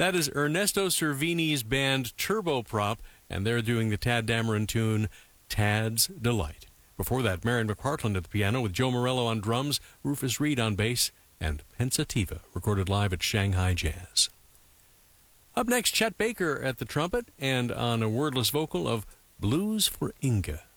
That is Ernesto Cervini's band Turboprop, and they're doing the Tad Dameron tune, Tad's Delight. Before that, Marion McPartland at the piano with Joe Morello on drums, Rufus Reed on bass, and Pensativa, recorded live at Shanghai Jazz. Up next, Chet Baker at the trumpet and on a wordless vocal of Blues for Inga.